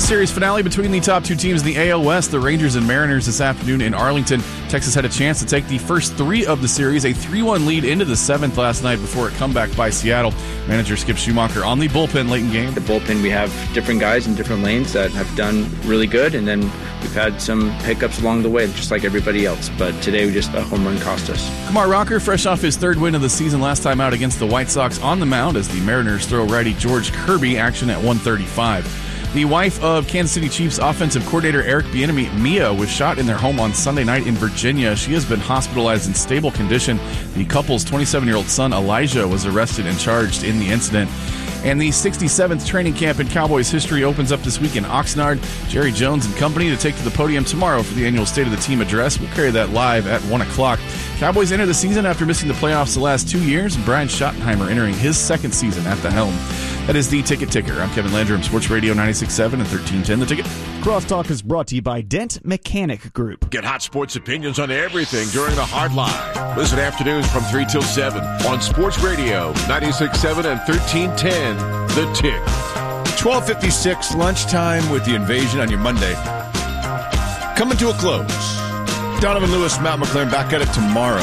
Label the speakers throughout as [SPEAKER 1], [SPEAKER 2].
[SPEAKER 1] Series finale between the top two teams in the AL West, the Rangers and Mariners, this afternoon in Arlington. Texas had a chance to take the first three of the series, a 3-1 lead into the seventh last night before a comeback by Seattle. Manager Skip Schumacher on the bullpen late in game.
[SPEAKER 2] The bullpen, we have different guys in different lanes that have done really good, and then we've had some hiccups along the way, just like everybody else. But today, just a home run cost us.
[SPEAKER 1] Kumar Rocker, fresh off his third win of the season last time out against the White Sox on the mound as the Mariners throw righty George Kirby, action at 135. The wife of Kansas City Chiefs offensive coordinator Eric Bieniemy, Mia, was shot in their home on Sunday night in Virginia. She has been hospitalized in stable condition. The couple's 27-year-old son, Elijah, was arrested and charged in the incident. And the 67th training camp in Cowboys history opens up this week in Oxnard. Jerry Jones and company to take to the podium tomorrow for the annual State of the Team address. We'll carry that live at 1 o'clock. Cowboys enter the season after missing the playoffs the last 2 years, and Brian Schottenheimer entering his second season at the helm. That is the Ticket Ticker. I'm Kevin Landrum, Sports Radio 96.7 and 1310 The Ticket.
[SPEAKER 3] Crosstalk is brought to you by Dent Mechanic Group.
[SPEAKER 4] Get hot sports opinions on everything during the Hard Line. Listen afternoons from 3 till 7 on Sports Radio 96.7 and 1310 The Tick.
[SPEAKER 5] 12:56 lunchtime with the invasion on your Monday. Coming to a close. Donovan Lewis, Matt McLaren back at it tomorrow.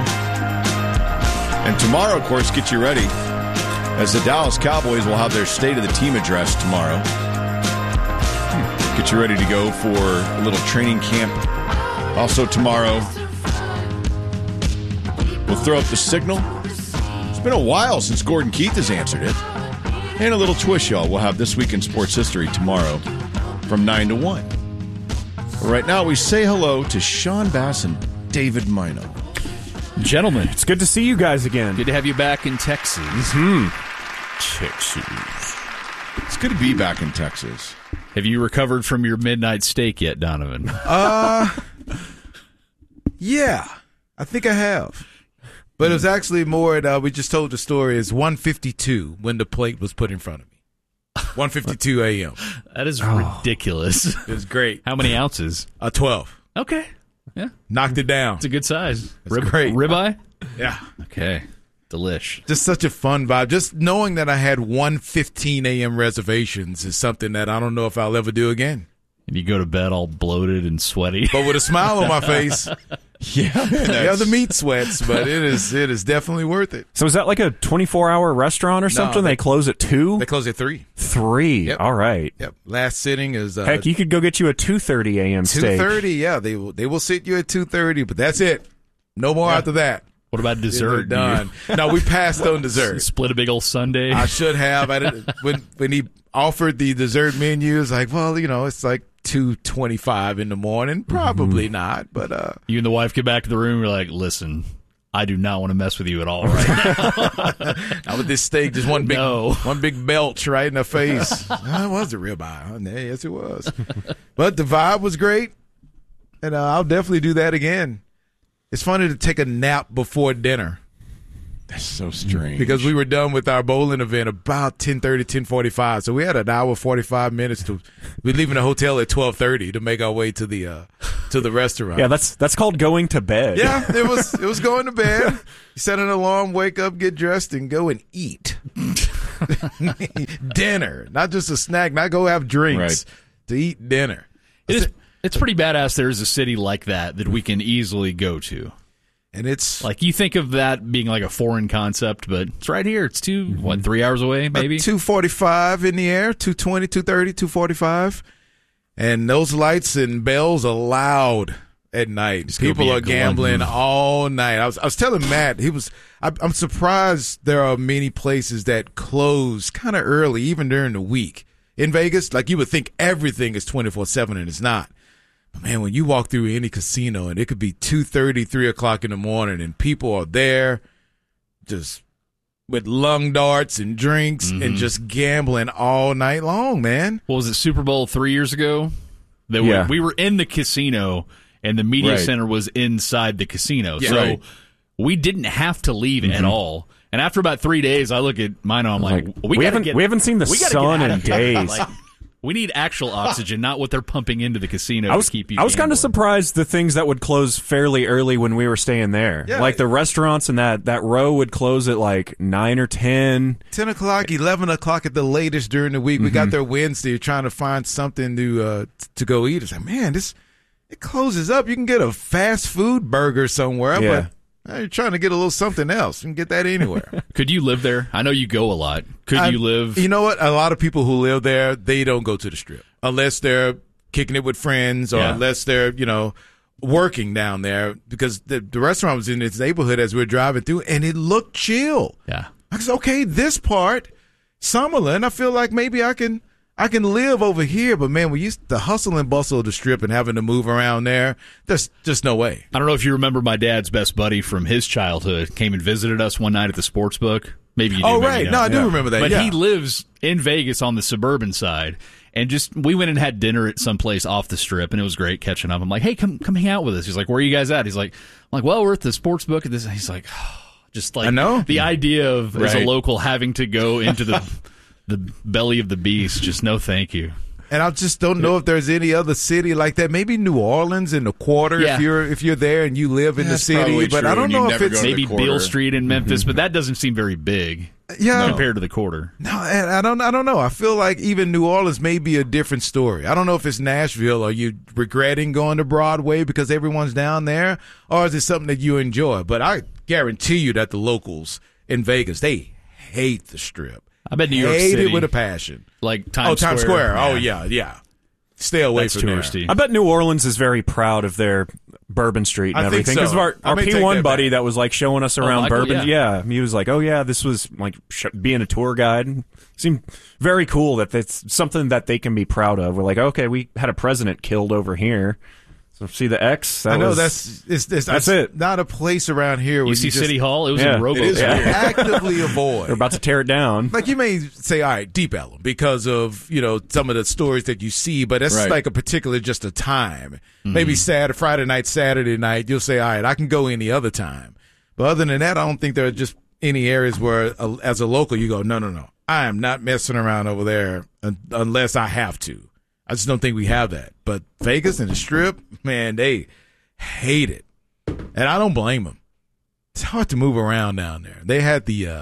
[SPEAKER 5] And tomorrow, of course, get you ready, as the Dallas Cowboys will have their State of the Team address tomorrow. Get you ready to go for a little training camp. Also tomorrow, we'll throw up the signal. It's been a while since Gordon Keith has answered it. And a little twist, y'all. We'll have This Week in Sports History tomorrow from 9 to 1. Right now, we say hello to Sean Bass and David Mino.
[SPEAKER 3] Gentlemen, it's good to see you guys again.
[SPEAKER 6] Good to have you back in Texas.
[SPEAKER 5] Texas. It's good to be back in Texas.
[SPEAKER 6] Have you recovered from your midnight steak yet, Donovan?
[SPEAKER 7] Yeah, I think I have. But it was actually more, we just told the story, it's 1:52 when the plate was put in front of me. 1:52 a.m.
[SPEAKER 6] That is ridiculous.
[SPEAKER 7] It was great.
[SPEAKER 6] How many ounces?
[SPEAKER 7] 12.
[SPEAKER 6] Okay. Yeah.
[SPEAKER 7] Knocked it down.
[SPEAKER 6] It's a good size.
[SPEAKER 7] Great.
[SPEAKER 6] Ribeye?
[SPEAKER 7] Yeah.
[SPEAKER 6] Okay. Delish.
[SPEAKER 7] Just such a fun vibe. Just knowing that I had 1:15 a.m. reservations is something that I don't know if I'll ever do again.
[SPEAKER 6] And you go to bed all bloated and sweaty.
[SPEAKER 7] But with a smile on my face.
[SPEAKER 5] Yeah, man,
[SPEAKER 7] Yeah, the meat sweats, but it is definitely worth it.
[SPEAKER 3] So is that like a 24-hour restaurant or something? They close at 2?
[SPEAKER 7] They close at 3.
[SPEAKER 3] 3.
[SPEAKER 7] Yep.
[SPEAKER 3] All right.
[SPEAKER 7] Yep. Last sitting is
[SPEAKER 3] Heck, you could go get you a 2:30 a.m. steak.
[SPEAKER 7] 2:30. Yeah, they will sit you at 2:30, but that's it. No more after that.
[SPEAKER 6] What about dessert?
[SPEAKER 7] Done. No, we passed on dessert.
[SPEAKER 6] Split a big old sundae.
[SPEAKER 7] I should have. I didn't, when he offered the dessert menu, it's like, well, it's like 2:25 in the morning. Probably not, but
[SPEAKER 6] you and the wife get back to the room. You're like, listen, I do not want to mess with you at all right now.
[SPEAKER 7] Not with this steak, just one big belch right in her face. It was a ribeye. Yes, it was. But the vibe was great, and I'll definitely do that again. It's funny to take a nap before dinner.
[SPEAKER 5] That's so strange.
[SPEAKER 7] Because we were done with our bowling event about 10:30, 10:45. So we had an hour, 45 minutes to be leaving the hotel at 12:30 to make our way to the restaurant.
[SPEAKER 3] Yeah, that's called going to bed.
[SPEAKER 7] Yeah, it was going to bed. You set an alarm, wake up, get dressed, and go and eat. Dinner. Not just a snack, not go have drinks.
[SPEAKER 5] Right.
[SPEAKER 7] To eat dinner.
[SPEAKER 6] It's pretty badass there's a city like that we can easily go to.
[SPEAKER 7] And it's
[SPEAKER 6] like, you think of that being like a foreign concept, but it's right here. It's 3 hours away, maybe?
[SPEAKER 7] 2:45 in the air, 2:20, 2:30, 2:45. And those lights and bells are loud at night. People are gambling all night. I was telling Matt, I'm surprised there are many places that close kind of early, even during the week. In Vegas, like, you would think everything is 24/7, and it's not. But man, when you walk through any casino and it could be 2:30, 3 o'clock in the morning, and people are there just with lung darts and drinks and just gambling all night long, man.
[SPEAKER 6] What was it, Super Bowl 3 years ago? We were in the casino, and the media center was inside the casino.
[SPEAKER 7] Yeah,
[SPEAKER 6] so we didn't have to leave at all. And after about 3 days, I look at Mino, I'm like, we haven't
[SPEAKER 3] seen the sun in days.
[SPEAKER 6] We need actual oxygen, not what they're pumping into the casino to keep you.
[SPEAKER 3] I was kind of surprised the things that would close fairly early when we were staying there. Yeah, like the restaurants and that row would close at like 9 or 10.
[SPEAKER 7] 10 o'clock, 11 o'clock at the latest during the week. We got there Wednesday trying to find something to go eat. It's like, man, it closes up. You can get a fast food burger somewhere, but you're trying to get a little something else. You can get that anywhere.
[SPEAKER 6] Could you live there? I know you go a lot. Could you live?
[SPEAKER 7] You know what? A lot of people who live there, they don't go to the Strip unless they're kicking it with friends or unless they're, working down there, because the restaurant was in its neighborhood as we were driving through, and it looked chill.
[SPEAKER 6] Yeah.
[SPEAKER 7] I said, okay, this part, Summerlin, I feel like maybe I can live over here, but man, we used to hustle and bustle of the Strip and having to move around there. There's just no way.
[SPEAKER 6] I don't know if you remember my dad's best buddy from his childhood came and visited us one night at the sports book. Maybe you do.
[SPEAKER 7] Oh, right. No, I do remember that.
[SPEAKER 6] But he lives in Vegas on the suburban side. And we went and had dinner at some place off the Strip, and it was great catching up. I'm like, hey, come hang out with us. He's like, where are you guys at? He's like, I'm like, well, we're at the sports book. And he's like, just like,
[SPEAKER 7] I know.
[SPEAKER 6] The idea of as a local having to go into the belly of the beast, just no thank you.
[SPEAKER 7] And I just don't know if there's any other city like that. Maybe New Orleans in the Quarter if you're there and you live in the city. But I don't know if it's
[SPEAKER 6] maybe Beale Street in Memphis, but that doesn't seem very big compared to the Quarter.
[SPEAKER 7] No, and I don't know. I feel like even New Orleans may be a different story. I don't know if it's Nashville. Are you regretting going to Broadway because everyone's down there? Or is it something that you enjoy? But I guarantee you that the locals in Vegas, they hate the Strip.
[SPEAKER 6] I bet New York City.
[SPEAKER 7] Hate it with a passion.
[SPEAKER 6] Like Times Square.
[SPEAKER 7] Times Square. Yeah. Oh, yeah. Stay away
[SPEAKER 6] That's
[SPEAKER 7] from
[SPEAKER 6] touristy.
[SPEAKER 3] I bet New Orleans is very proud of their Bourbon Street and everything. Because our P1 buddy that was like showing us around
[SPEAKER 6] Michael,
[SPEAKER 3] Bourbon, he was like, oh, yeah, this was like being a tour guide. It seemed very cool that it's something that they can be proud of. We're like, okay, we had a president killed over here. So see the X?
[SPEAKER 7] That's it. Not a place around here.
[SPEAKER 6] You see City Hall? It was in Robo.
[SPEAKER 7] Actively avoid.
[SPEAKER 3] They're about to tear it down.
[SPEAKER 7] Like you may say, all right, Deep Ellum because of some of the stories that you see, but it's like just a time. Maybe Friday night, Saturday night, you'll say, all right, I can go any other time. But other than that, I don't think there are just any areas where, as a local, you go, no, I am not messing around over there unless I have to. I just don't think we have that. But Vegas and the Strip, man, they hate it. And I don't blame them. It's hard to move around down there. They had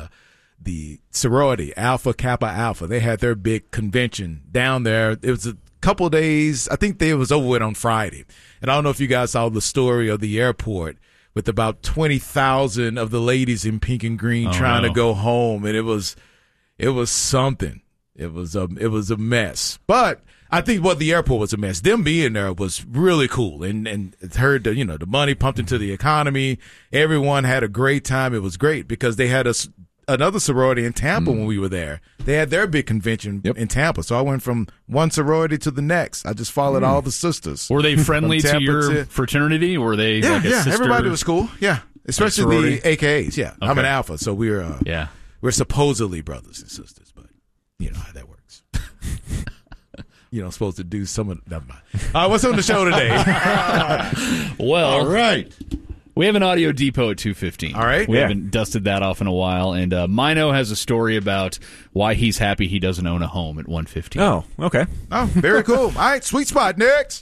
[SPEAKER 7] the sorority, Alpha Kappa Alpha. They had their big convention down there. It was a couple of days. I think it was over with on Friday. And I don't know if you guys saw the story of the airport with about 20,000 of the ladies in pink and green trying to go home. And it was something. It was a mess. But I think the airport was a mess. Them being there was really cool, and heard the money pumped into the economy. Everyone had a great time. It was great because they had another sorority in Tampa when we were there. They had their big convention in Tampa, so I went from one sorority to the next. I just followed all the sisters.
[SPEAKER 6] Were they friendly to your fraternity? Or were they?
[SPEAKER 7] Yeah,
[SPEAKER 6] like a sister?
[SPEAKER 7] Everybody was cool. Yeah, especially the AKAs. Yeah, okay. I'm an Alpha, so we're supposedly brothers and sisters, but you know how that works. Supposed to do some of never mind. What's on the show today?
[SPEAKER 6] Well,
[SPEAKER 5] all right.
[SPEAKER 6] We have an Audio Depot at 2:15.
[SPEAKER 7] All right.
[SPEAKER 6] We haven't dusted that off in a while. And Mino has a story about why he's happy he doesn't own a home at 1:15.
[SPEAKER 3] Oh, okay.
[SPEAKER 7] Oh, very cool. All right, sweet spot next.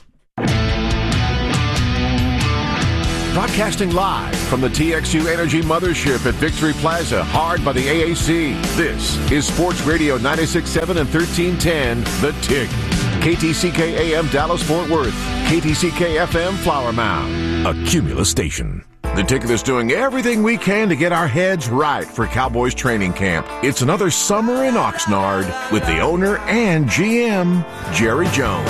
[SPEAKER 4] Broadcasting live from the TXU Energy Mothership at Victory Plaza, hard by the AAC. This is Sports Radio 96.7 and 1310, The Tick. KTCK AM Dallas-Fort Worth. KTCK FM Flower Mound. A Cumulus station. The Ticket is doing everything we can to get our heads right for Cowboys training camp. It's another summer in Oxnard with the owner and GM, Jerry Jones.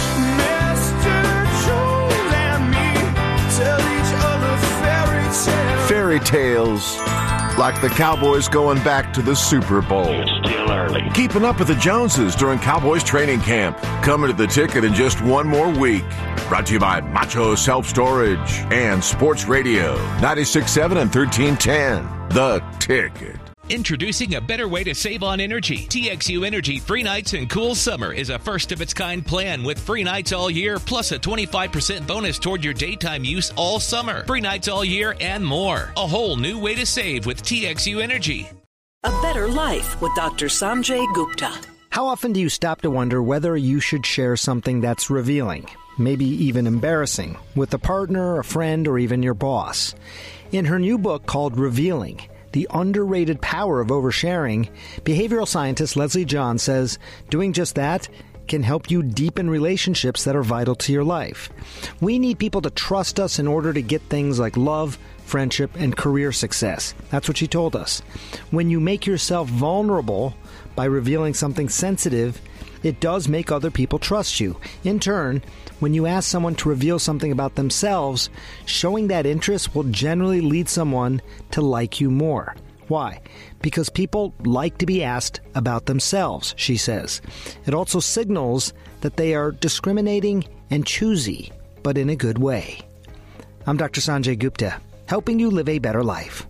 [SPEAKER 4] Fairy tales like the Cowboys going back to the Super Bowl.
[SPEAKER 8] It's still early.
[SPEAKER 4] Keeping up with the Joneses during Cowboys training camp. Coming to The Ticket in just one more week. Brought to you by Macho Self-Storage and Sports Radio 96.7 and 1310. The Ticket.
[SPEAKER 9] Introducing a better way to save on energy. TXU Energy Free Nights and Cool Summer is a first-of-its-kind plan with free nights all year, plus a 25% bonus toward your daytime use all summer. Free nights all year and more. A whole new way to save with TXU Energy.
[SPEAKER 10] A better life with Dr. Sanjay Gupta.
[SPEAKER 8] How often do you stop to wonder whether you should share something that's revealing, maybe even embarrassing, with a partner, a friend, or even your boss? In her new book called Revealing, The Underrated Power of Oversharing, behavioral scientist Leslie John says doing just that can help you deepen relationships that are vital to your life. We need people to trust us in order to get things like love, friendship, and career success. That's what she told us. When you make yourself vulnerable by revealing something sensitive, it does make other people trust you. In turn, when you ask someone to reveal something about themselves, showing that interest will generally lead someone to like you more. Why? Because people like to be asked about themselves, she says. It also signals that they are discriminating and choosy, but in a good way. I'm Dr. Sanjay Gupta, helping you live a better life.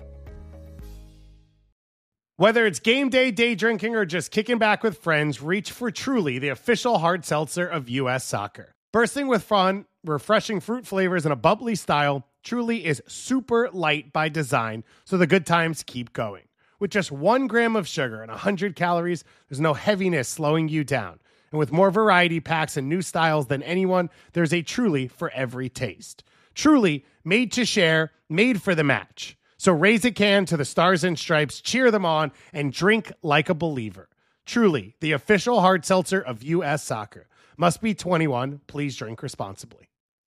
[SPEAKER 10] Whether it's game day, day drinking, or just kicking back with friends, reach for Truly, the official hard seltzer of U.S. Soccer. Bursting with fun, refreshing fruit flavors, and a bubbly style, Truly is super light by design, so the good times keep going. With just 1 gram of sugar and 100 calories, there's no heaviness slowing you down. And with more variety packs and new styles than anyone, there's a Truly for every taste. Truly, made to share, made for the match. So raise a can to the Stars and Stripes, cheer them on, and drink like a believer. Truly, the official hard seltzer of U.S. Soccer. Must be 21. Please drink responsibly.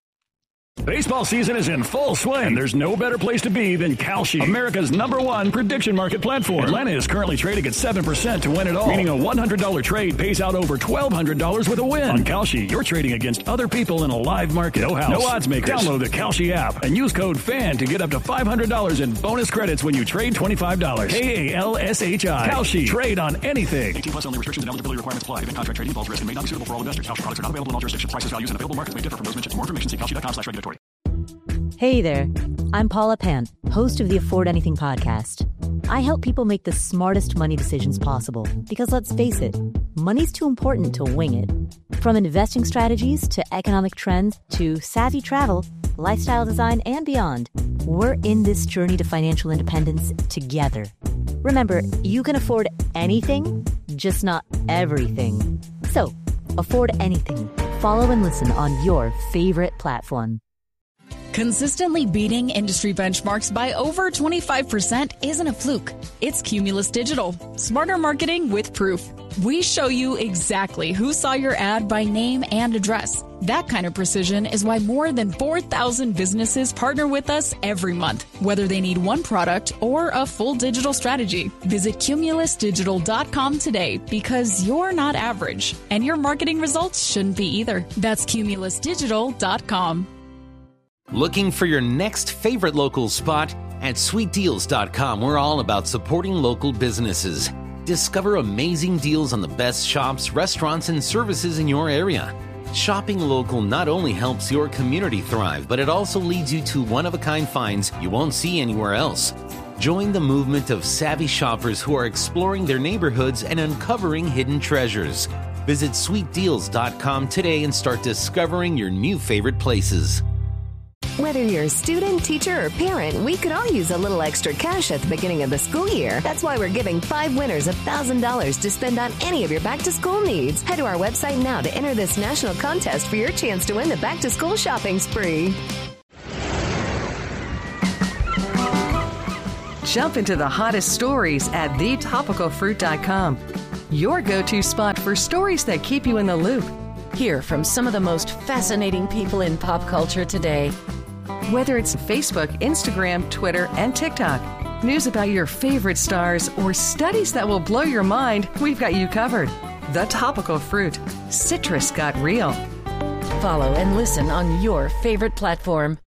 [SPEAKER 11] Baseball season is in full swing, and there's no better place to be than Kalshi, America's #1 prediction market platform. Atlanta is currently trading at 7% to win it all, meaning a $100 trade pays out over $1,200 with a win. On Kalshi, you're trading against other people in a live market. No house, no odds makers. Download the Kalshi app and use code FAN to get up to $500 in bonus credits when you trade $25. KALSHI. Kalshi. Trade on anything. 18+ only. Restrictions and eligibility requirements apply. Event contract trading involves risk and may not be suitable for all investors. Kalshi products are not available in all jurisdictions. Prices, values, and available markets may differ from those mentioned. For more information, see kalshi.com/regulatory.
[SPEAKER 12] Hey there, I'm Paula Pant, host of the Afford Anything podcast. I help people make the smartest money decisions possible because, let's face it, money's too important to wing it. From investing strategies to economic trends to savvy travel, lifestyle design, and beyond, we're in this journey to financial independence together. Remember, you can afford anything, just not everything. So, afford anything. Follow and listen on your favorite platform.
[SPEAKER 13] Consistently beating industry benchmarks by over 25% isn't a fluke. It's Cumulus Digital. Smarter marketing with proof. We show you exactly who saw your ad by name and address. That kind of precision is why more than 4,000 businesses partner with us every month, whether they need one product or a full digital strategy. Visit cumulusdigital.com today because you're not average, and your marketing results shouldn't be either. That's cumulusdigital.com.
[SPEAKER 14] Looking for your next favorite local spot? At sweetdeals.com, we're all about supporting local businesses. Discover amazing deals on the best shops, restaurants, and services in your area. Shopping local not only helps your community thrive, but it also leads you to one-of-a-kind finds you won't see anywhere else. Join the movement of savvy shoppers who are exploring their neighborhoods and uncovering hidden treasures. Visit sweetdeals.com today and start discovering your new favorite places.
[SPEAKER 15] Whether you're a student, teacher, or parent, we could all use a little extra cash at the beginning of the school year. That's why we're giving 5 winners $1,000 to spend on any of your back-to-school needs. Head to our website now to enter this national contest for your chance to win the back-to-school shopping spree.
[SPEAKER 16] Jump into the hottest stories at thetopicalfruit.com. Your go-to spot for stories that keep you in the loop.
[SPEAKER 17] Hear from some of the most fascinating people in pop culture today.
[SPEAKER 16] Whether it's Facebook, Instagram, Twitter, and TikTok, news about your favorite stars, or studies that will blow your mind, we've got you covered. The Topical Fruit. Citrus got real.
[SPEAKER 17] Follow and listen on your favorite platform.